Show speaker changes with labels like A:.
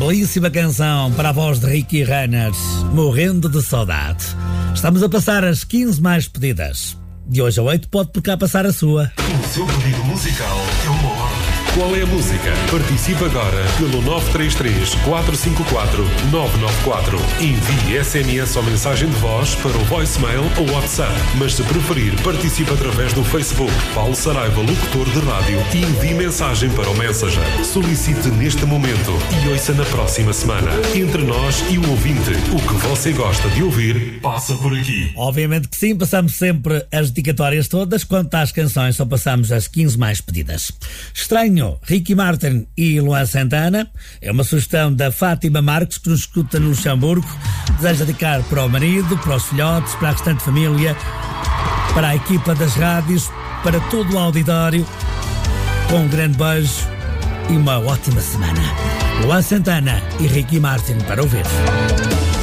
A: belíssima canção para a voz de Ricky Renner, Morrendo de Saudade. Estamos a passar as 15 mais pedidas. De hoje a 8 pode por cá passar a sua.
B: O seu pedido musical é uma ordem.
C: Qual é a música? Participe agora pelo 933-454-994. Envie SMS ou mensagem de voz para o voicemail ou WhatsApp. Mas se preferir, participe através do Facebook. Paulo Saraiva, locutor de rádio, e envie mensagem para o Messenger. Solicite neste momento e ouça na próxima semana. Entre nós e o ouvinte, o que você gosta de ouvir, passa por aqui.
A: Obviamente que sim, passamos sempre as dedicatórias todas. Quanto às canções, só passamos as 15 mais pedidas. Estranho, Ricky Martin e Luan Santana. É uma sugestão da Fátima Marques, que nos escuta no Luxemburgo. Deseja dedicar para o marido, para os filhotes, para a restante família, para a equipa das rádios, para todo o auditório. Com um grande beijo e uma ótima semana. Luan Santana e Ricky Martin para ouvir.